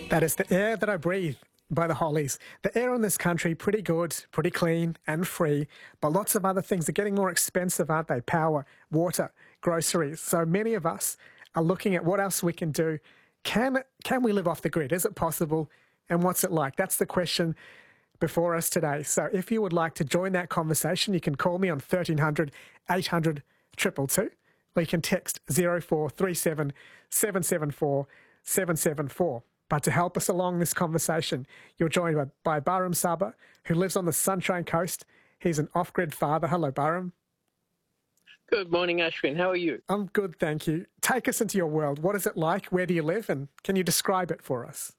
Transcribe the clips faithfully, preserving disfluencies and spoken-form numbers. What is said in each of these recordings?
That is the air that I breathe by the Hollies. The air in this country, pretty good, pretty clean and free, but lots of other things are getting more expensive, aren't they? Power, water, groceries. So many of us are looking at what else we can do. Can, can we live off the grid? Is it possible? And what's it like? That's the question before us today. So if you would like to join that conversation, you can call me on thirteen hundred, eight hundred, two two two, or you can text zero four three seven, seven seven four, seven seven four. But to help us along this conversation, you're joined by, by Baram Saba, who lives on the Sunshine Coast. He's an off-grid father. Hello, Baram. Good morning, Ashwin. How are you? I'm good, thank you. Take us into your world. What is it like? Where do you live? And can you describe it for us?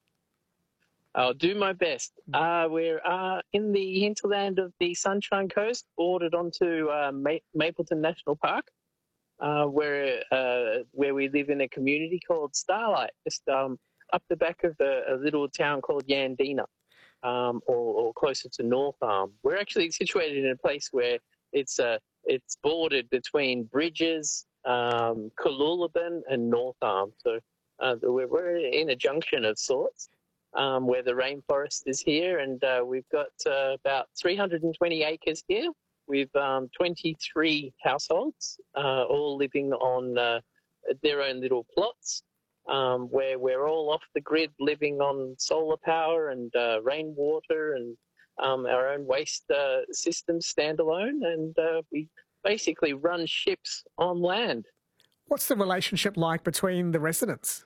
I'll do my best. Uh, we're uh, in the hinterland of the Sunshine Coast, bordered onto uh, Ma- Mapleton National Park, uh, where uh, where we live in a community called Starlight, just um, up the back of a, a little town called Yandina, um, or, or closer to North Arm. We're actually situated in a place where it's uh, it's bordered between Bridges, um, Cooloola and North Arm. So uh, we're, we're in a junction of sorts. Um, where the rainforest is here, and uh, we've got uh, about three hundred twenty acres here. We've um, twenty-three households, uh, all living on uh, their own little plots, um, where we're all off the grid, living on solar power and uh, rainwater and um, our own waste uh, systems standalone, and uh, we basically run ships on land. What's the relationship like between the residents?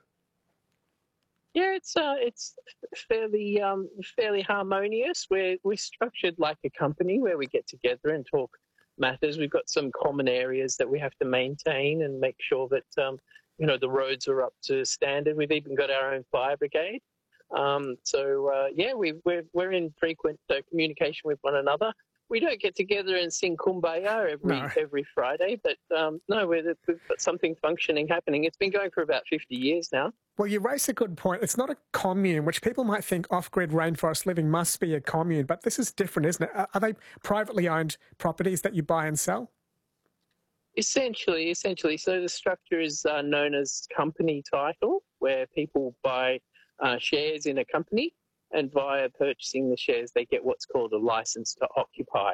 Yeah, it's uh, it's fairly um, fairly harmonious. We're we're structured like a company where we get together and talk matters. We've got some common areas that we have to maintain and make sure that um, you know the roads are up to standard. We've even got our own fire brigade. Um, so uh, yeah, we we're we're in frequent uh, communication with one another. We don't get together and sing Kumbaya every No. every Friday, but um, no, we're, we've got something functioning happening. It's been going for about fifty years now. Well, you raise a good point. It's not a commune, which people might think off-grid rainforest living must be a commune, but this is different, isn't it? Are they privately owned properties that you buy and sell? Essentially, essentially. So the structure is uh, known as company title, where people buy uh, shares in a company, and via purchasing the shares, they get what's called a license to occupy.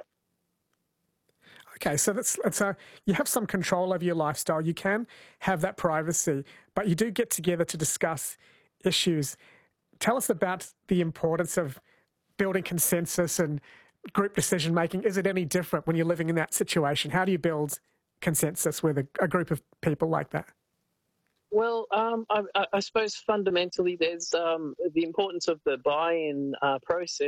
Okay, so that's, that's a, you have some control over your lifestyle. You can have that privacy, but you do get together to discuss issues. Tell us about the importance of building consensus and group decision making. Is it any different when you're living in that situation? How do you build consensus with a, a group of people like that? Well, um, I, I suppose fundamentally there's um, the importance of the buy-in uh, process.